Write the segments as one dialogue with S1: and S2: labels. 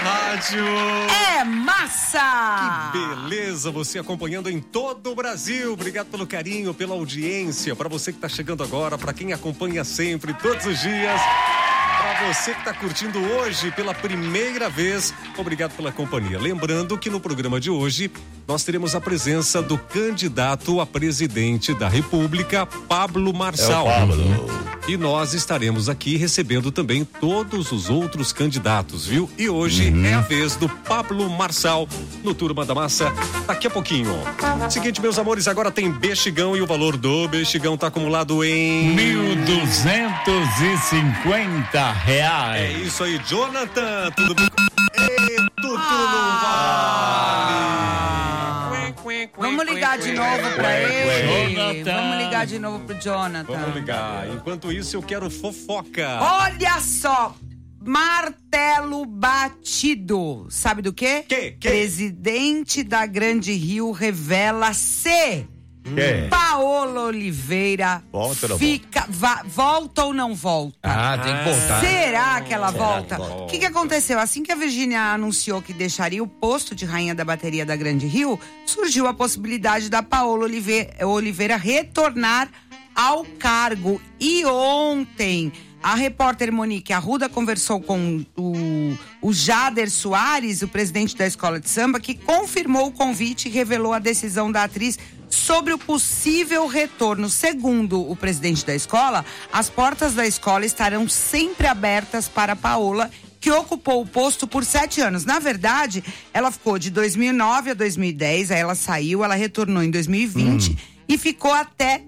S1: rádio
S2: é massa!
S1: Que beleza, você acompanhando em todo o Brasil. Obrigado pelo carinho, pela audiência. Para você que está chegando agora, para quem acompanha sempre, todos os dias. Para você que está curtindo hoje pela primeira vez, obrigado pela companhia. Lembrando que no programa de hoje nós teremos a presença do candidato a presidente da República, Pablo Marçal. E nós estaremos aqui recebendo também todos os outros candidatos, viu? E hoje é a vez do Pablo Marçal no Turma da Massa, daqui a pouquinho. Seguinte, meus amores, agora tem Bexigão e o valor do Bexigão está acumulado em
S3: R$1.250.
S1: É isso aí, Jonathan, tudo bem? Tudo não vale.
S2: Vamos ligar de novo pra ele. Vamos ligar de novo pro Jonathan.
S1: Vamos ligar. Enquanto isso, eu quero fofoca.
S2: Olha só, martelo batido. Sabe do quê?
S1: Que?
S2: Presidente da Grande Rio revela-se. Paola Oliveira volta ou não volta?
S3: Tem que voltar.
S2: Será que ela volta? O que aconteceu? Assim que a Virgínia anunciou que deixaria o posto de rainha da bateria da Grande Rio, surgiu a possibilidade da Paola Oliveira retornar ao cargo. E ontem, a repórter Monique Arruda conversou com o Jader Soares, o presidente da escola de samba, que confirmou o convite e revelou a decisão da atriz sobre o possível retorno. Segundo o presidente da escola, as portas da escola estarão sempre abertas para a Paola, que ocupou o posto por 7 anos. Na verdade, ela ficou de 2009 a 2010, aí ela saiu, ela retornou em 2020 e ficou até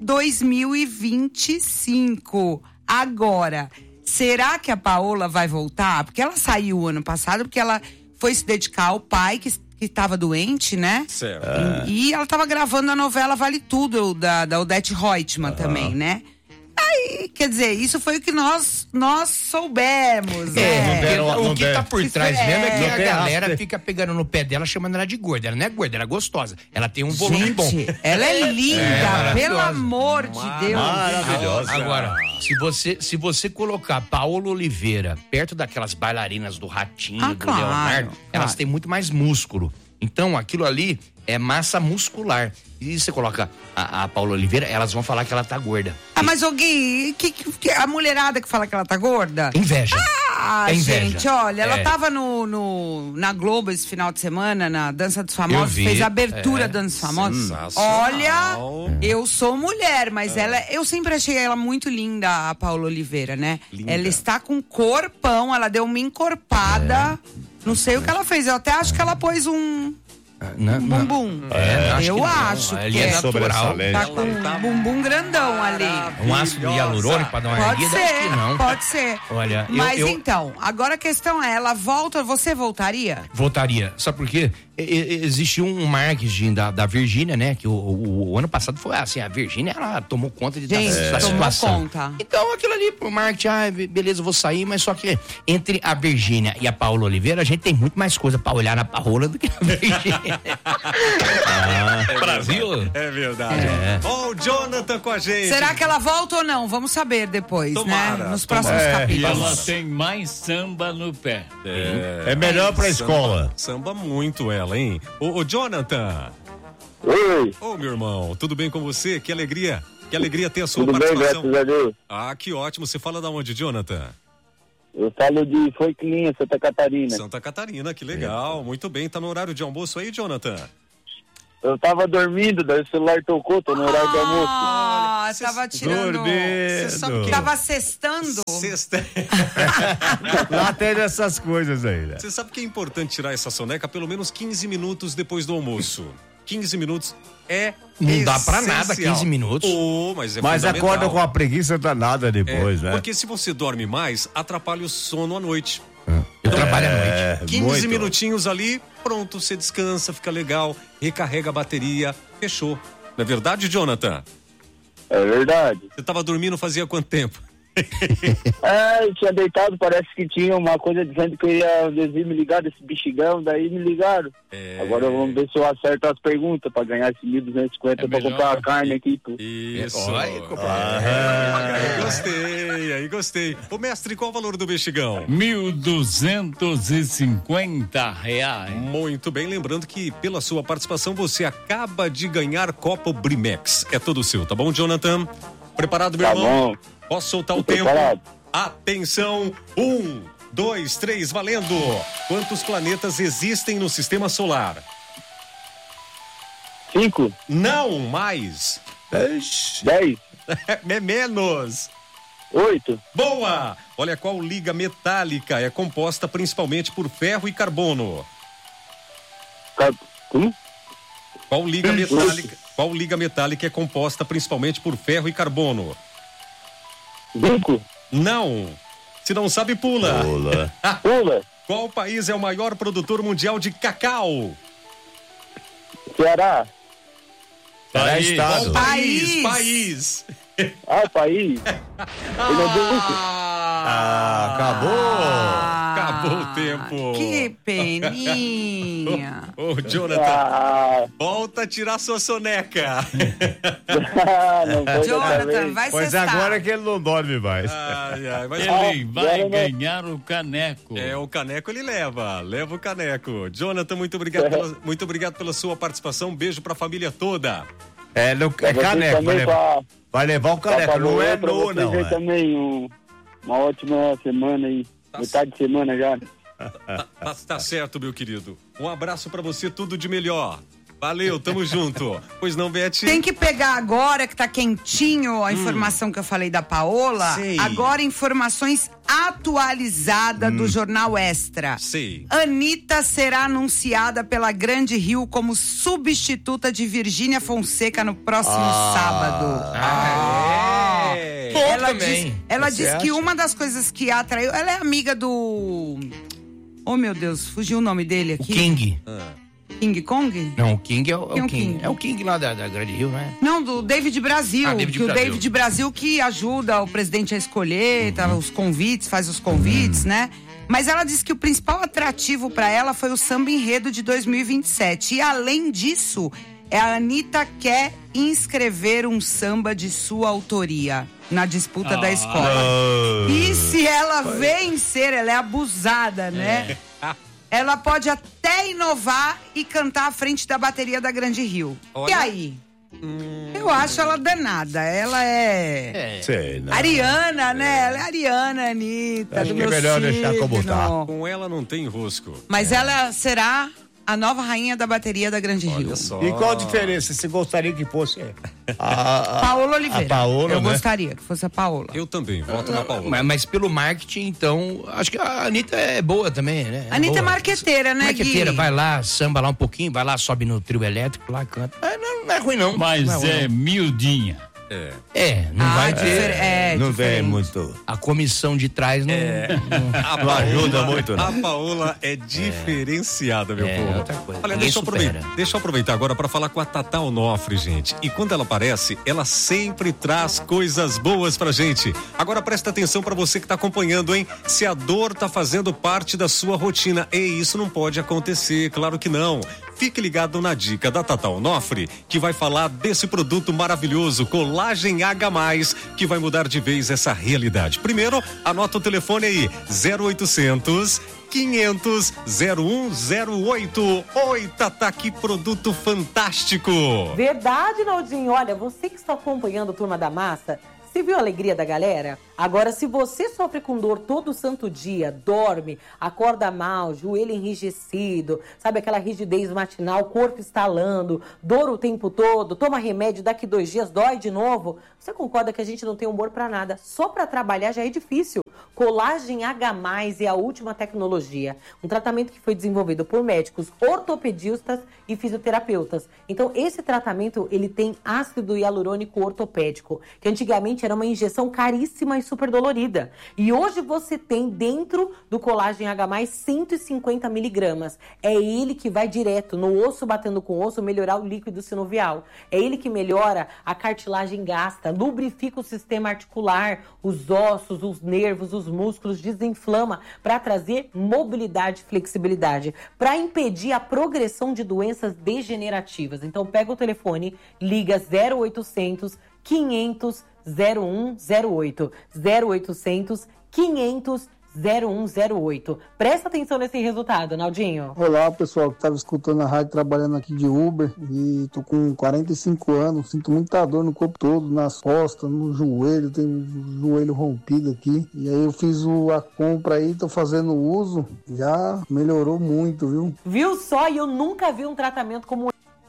S2: 2025. Agora, será que a Paola vai voltar? Porque ela saiu ano passado, porque ela foi se dedicar ao pai, que estava doente, né?
S1: Certo.
S2: E ela estava gravando a novela Vale Tudo, da Odete Reutemann também, né? Aí, quer dizer, isso foi o que nós soubemos, né?
S3: O que tá por trás mesmo é que a galera fica pegando no pé dela, chamando ela de gorda. Ela não é gorda, ela é gostosa. Ela tem um volume bom.
S2: Ela é linda, pelo amor de Deus.
S3: Maravilhosa. Agora, se você colocar Paola Oliveira perto daquelas bailarinas do Ratinho, do Leonardo, elas têm muito mais músculo. Então, aquilo ali é massa muscular. E você coloca a Paola Oliveira, elas vão falar que ela tá gorda.
S2: Mas, ô Gui, a mulherada que fala que ela tá gorda?
S3: Inveja.
S2: Gente, olha, ela tava na Globo esse final de semana, na Dança dos Famosos, fez a abertura da Dança dos Famosos. Olha, eu sou mulher, mas eu sempre achei ela muito linda, a Paola Oliveira, né? Linda. Ela está com corpão, ela deu uma encorpada, não sei o que ela fez, eu até acho que ela pôs um bumbum. Eu acho que é natural. Tá com um bumbum grandão ali.
S3: Um ácido hialurônico pra dar uma erguida?
S2: Pode ser.
S3: Olha,
S2: mas então, agora a questão é, ela volta, você voltaria?
S3: Voltaria. Sabe por quê? Existiu um marketing da Virgínia, né? Que o ano passado foi assim, a Virgínia, ela tomou conta da situação. Conta. Então, aquilo ali, pro marketing, beleza, eu vou sair, mas só que entre a Virgínia e a Paola Oliveira, a gente tem muito mais coisa pra olhar na Paola do que na Virgínia.
S1: Brasil? É verdade. Ó, o Jonathan com a gente.
S2: Será que ela volta ou não? Vamos saber depois, né? Nos próximos capítulos.
S4: E ela tem mais samba no pé.
S5: É melhor pra escola.
S1: Samba muito ela, hein? Ô, Jonathan.
S6: Oi.
S1: Ô, meu irmão, tudo bem com você? Que alegria ter a sua
S6: tudo
S1: participação.
S6: Bem, graças a Deus.
S1: Que ótimo. Você fala da onde, Jonathan?
S6: Eu falo de Forquilinha, Santa Catarina.
S1: Santa Catarina, que legal. Muito bem. Tá no horário de almoço aí, Jonathan?
S6: Eu tava dormindo, daí o celular tocou, tô no horário do almoço.
S2: Tava tirando... Você sabe que... Tava sextando?
S5: Lá tem essas coisas aí, né?
S1: Você sabe que é importante tirar essa soneca pelo menos 15 minutos depois do almoço. 15 minutos é
S3: não dá pra nada 15 minutos.
S1: Mas
S5: acorda com a preguiça danada depois, né?
S1: Porque se você dorme mais, atrapalha o sono à noite.
S3: Eu trabalho à noite.
S1: 15 minutinhos ali, pronto, você descansa, fica legal, recarrega a bateria, fechou. Não é verdade, Jonathan?
S6: É verdade.
S1: Você tava dormindo fazia quanto tempo?
S6: Eu tinha deitado, parece que tinha uma coisa dizendo que eu ia me ligar desse bexigão, daí me ligaram. Agora vamos ver se eu acerto as perguntas pra ganhar esse 1.250 pra comprar a carne aqui.
S1: Isso.
S3: Aí
S1: gostei. Ô, mestre, qual o valor do bexigão?
S4: R$1.250.
S1: Muito bem, lembrando que pela sua participação você acaba de ganhar Copo Brimex. É todo seu, tá bom, Jonathan? Preparado, meu irmão?
S6: Bom.
S1: Posso soltar o
S6: Preparado.
S1: tempo? Atenção, 1, 2, 3, valendo! Quantos planetas existem no sistema solar?
S6: 5.
S1: Não, mais.
S6: 10.
S1: É menos.
S6: 8.
S1: Boa! Olha, qual liga metálica é composta principalmente por ferro e carbono?
S6: Como?
S1: Qual liga metálica é composta principalmente por ferro e carbono?
S6: 5.
S1: Não. Se não sabe, pula.
S6: Pula.
S1: Qual país é o maior produtor mundial de cacau?
S6: Ceará.
S5: Será estado.
S1: País.
S6: País.
S1: Acabou o tempo.
S2: Que peninha.
S1: Ô, Jonathan, volta a tirar sua soneca.
S6: Não vou
S2: Jonathan, vai
S5: Pois
S2: cestar.
S5: agora que ele não dorme mais.
S1: Mas
S4: Ele vai ganhar o caneco.
S1: o caneco ele leva o caneco. Jonathan, muito obrigado pela sua participação. Um beijo pra família toda.
S5: É caneco, vai levar o caneco, não é nu, não.
S6: Também uma ótima semana aí, metade de semana já.
S1: Tá certo, meu querido. Um abraço pra você, tudo de melhor. Valeu, tamo junto. Pois não, Beth?
S2: Tem que pegar agora que tá quentinho a informação que eu falei da Paola.
S1: Sei.
S2: Agora informações atualizadas do Jornal Extra.
S1: Sei.
S2: Anitta será anunciada pela Grande Rio como substituta de Virgínia Fonseca no próximo sábado. Ela diz que uma das coisas que atraiu... Ela é amiga do... Oh, meu Deus, fugiu o nome dele aqui.
S3: O King.
S2: King Kong?
S3: Não, o King é o
S2: Quem é o
S3: King.
S2: King?
S3: É o King lá da Grande Rio, não é?
S2: Não, do David Brasil.
S3: David
S2: que
S3: Brasil.
S2: O David Brasil que ajuda o presidente a escolher, os convites, faz os convites, né? Mas ela disse que o principal atrativo para ela foi o samba enredo de 2027. E além disso, a Anitta quer inscrever um samba de sua autoria na disputa da escola. E se ela vencer, ela é abusada, né? Ela pode até inovar e cantar à frente da bateria da Grande Rio.
S1: Olha.
S2: E aí? Eu acho ela danada. Ela
S5: Sei, não.
S2: ariana, né? Ela é ariana, Anitta.
S5: Acho
S2: do
S5: que é
S2: meu
S5: melhor deixar como
S2: signo.
S5: tá.
S1: Com ela não tem rosco.
S2: Mas ela será a nova rainha da bateria da Grande Rio.
S1: Olha só.
S5: E qual a diferença? Você gostaria que fosse
S2: Paola Oliveira.
S5: a Paola,
S2: Eu
S5: né?
S2: gostaria que fosse a Paola.
S1: Eu também, voto na Paola.
S3: Mas pelo marketing, então, acho que a Anitta é boa também, né?
S2: A Anitta é
S3: boa.
S2: marqueteira, né,
S3: Marqueteira,
S2: Gui?
S3: vai lá, samba lá um pouquinho, vai lá, sobe no trio elétrico lá, canta. Não é ruim, não.
S4: Mas
S3: não ruim,
S4: é
S3: não.
S4: miudinha.
S3: Não vai ter.
S5: não vem
S2: diferente.
S5: muito.
S3: A comissão de trás não.
S5: Não ajuda muito, não.
S1: A Paola é diferenciada, meu povo.
S3: outra coisa.
S1: Olha,
S3: Ninguém
S1: deixa eu aproveitar agora para falar com a Tatá Onofre, gente. E quando ela aparece, ela sempre traz coisas boas pra gente. Agora presta atenção para você que tá acompanhando, hein? Se a dor tá fazendo parte da sua rotina, isso não pode acontecer, claro que não. Fique ligado na dica da Tatá Onofre, que vai falar desse produto maravilhoso, Colagem H+, que vai mudar de vez essa realidade. Primeiro, anota o telefone aí, 0800 500 0108. Oi, Tatá, que produto fantástico!
S7: Verdade, Naldinho. Olha, você que está acompanhando a Turma da Massa, você viu a alegria da galera? Agora, se você sofre com dor todo santo dia, dorme, acorda mal, joelho enrijecido, sabe aquela rigidez matinal, corpo estalando, dor o tempo todo, toma remédio, daqui 2 dias dói de novo, você concorda que a gente não tem humor pra nada? Só pra trabalhar já é difícil. Colagem H+, é a última tecnologia. Um tratamento que foi desenvolvido por médicos ortopedistas e fisioterapeutas. Então, esse tratamento, ele tem ácido hialurônico ortopédico, que antigamente era uma injeção caríssima e super dolorida. E hoje você tem dentro do Collagen H+, 150 miligramas. É ele que vai direto no osso, batendo com osso, melhorar o líquido sinovial. É ele que melhora a cartilagem gasta, lubrifica o sistema articular, os ossos, os nervos, os músculos, desinflama para trazer mobilidade e flexibilidade, para impedir a progressão de doenças degenerativas. Então pega o telefone, liga 0800 500 0108, 0800 500 0108. Presta atenção nesse resultado, Naldinho.
S8: Olá, pessoal que estava escutando a rádio, trabalhando aqui de Uber, e tô com 45 anos, sinto muita dor no corpo todo, nas costas, no joelho, tenho o joelho rompido aqui, e aí eu fiz a compra aí, tô fazendo uso, já melhorou muito, viu?
S7: Viu só? E eu nunca vi um tratamento como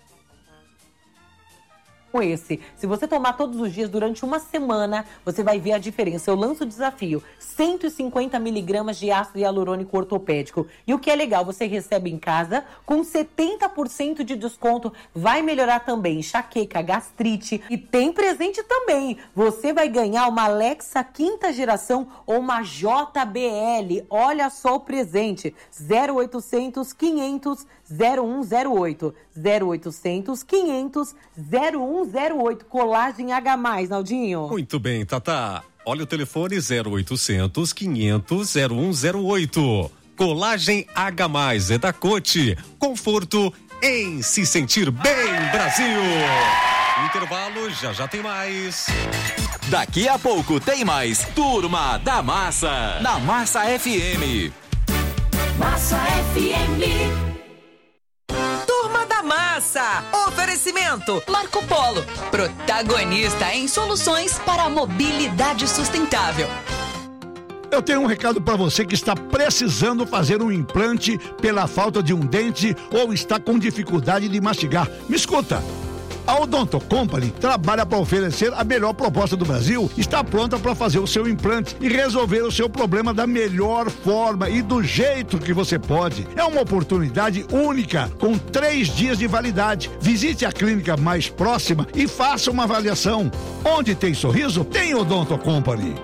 S7: esse. Se você tomar todos os dias durante uma semana, você vai ver a diferença. Eu lanço o desafio: 150 miligramas de ácido hialurônico ortopédico. E o que é legal, você recebe em casa com 70% de desconto. Vai melhorar também enxaqueca, gastrite. E tem presente também. Você vai ganhar uma Alexa 5ª geração ou uma JBL. Olha só o presente. 0800 500 0108. 0800 500 0108. Collagen H+, Naldinho.
S1: Muito bem, Tata. Olha o telefone 0800 500 0108. Collagen H+, é da Coty. Conforto em se sentir bem, Brasil. Intervalo, já tem mais.
S9: Daqui a pouco tem mais Turma da Massa, na Massa FM.
S10: Massa FM.
S11: Turma da Massa. Oferecimento Marco Polo, protagonista em soluções para a mobilidade sustentável.
S12: Eu tenho um recado para você que está precisando fazer um implante pela falta de um dente ou está com dificuldade de mastigar. Me escuta. A Odonto Company trabalha para oferecer a melhor proposta do Brasil, está pronta para fazer o seu implante e resolver o seu problema da melhor forma e do jeito que você pode. É uma oportunidade única, com 3 dias de validade. Visite a clínica mais próxima e faça uma avaliação. Onde tem sorriso, tem Odonto Company.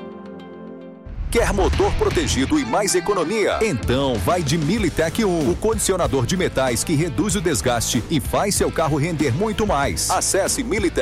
S9: Quer motor protegido e mais economia? Então vai de Militec 1, o condicionador de metais que reduz o desgaste e faz seu carro render muito mais. Acesse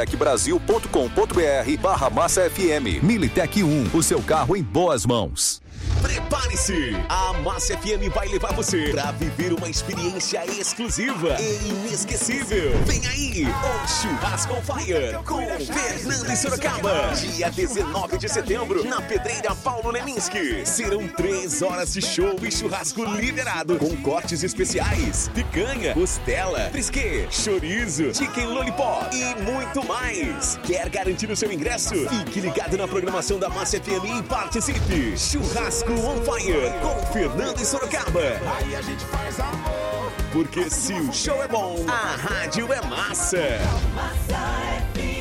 S9: militecbrasil.com.br/Massa FM. Militec 1, o seu carro em boas mãos.
S13: Prepare-se! A Massa FM vai levar você para viver uma experiência exclusiva e inesquecível. Vem aí, o Churrasco on Fire com Fernando e Sorocaba. Dia 19 de setembro, na Pedreira Paulo Leminski. Serão 3 horas de show e churrasco liberado, com cortes especiais, picanha, costela, brisquet, chorizo, chicken lollipop e muito mais. Quer garantir o seu ingresso? Fique ligado na programação da Massa FM e participe. Churrasco on Fire com Fernando e Sorocaba. Aí a gente faz amor. Porque se o show é bom, a rádio é massa. Massa FM.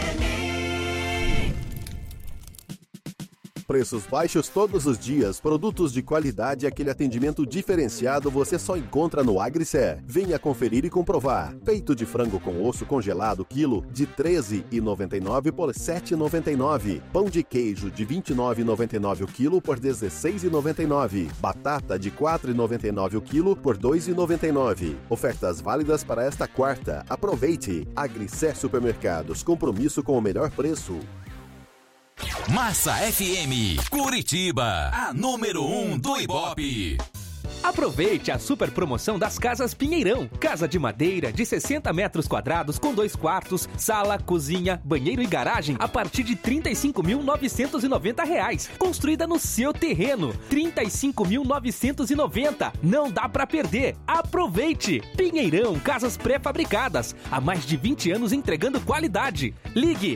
S14: Preços baixos todos os dias, produtos de qualidade e aquele atendimento diferenciado você só encontra no Agricé. Venha conferir e comprovar. Peito de frango com osso congelado, quilo, de R$ 13,99 por R$ 7,99. Pão de queijo de R$ 29,99 o quilo por R$ 16,99. Batata de R$ 4,99 o quilo por R$ 2,99. Ofertas válidas para esta quarta. Aproveite! Agricé Supermercados, compromisso com o melhor preço.
S9: Massa FM, Curitiba, a número 1 do Ibope.
S15: Aproveite a super promoção das Casas Pinheirão. Casa de madeira de 60 metros quadrados com 2 quartos, sala, cozinha, banheiro e garagem a partir de R$ 35.990. Construída no seu terreno. R$ 35.990. Não dá pra perder. Aproveite! Pinheirão, casas pré-fabricadas. Há mais de 20 anos entregando qualidade. Ligue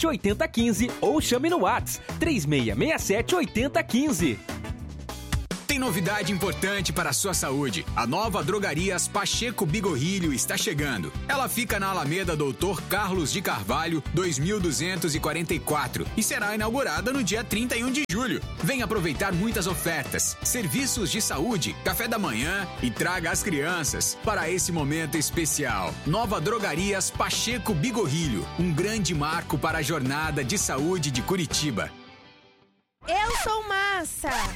S15: 3667-8015 ou chame no WhatsApp 3667-8015.
S16: Tem novidade importante para a sua saúde. A nova Drogarias Pacheco Bigorrilho está chegando. Ela fica na Alameda Doutor Carlos de Carvalho, 2244 e será inaugurada no dia 31 de julho. Vem aproveitar muitas ofertas, serviços de saúde, café da manhã e traga as crianças para esse momento especial. Nova Drogarias Pacheco Bigorrilho, um grande marco para a jornada de saúde de Curitiba.
S17: Eu sou massa!